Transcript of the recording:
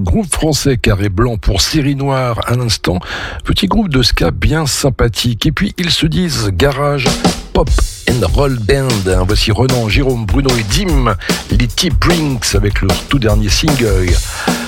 groupe français Carré Blanc pour Série Noire à l'instant. Petit groupe de ska bien sympathique. Et puis ils se disent garage, pop and roll band. Voici Renan, Jérôme, Bruno et Dim, les T-Brinks avec leur tout dernier single.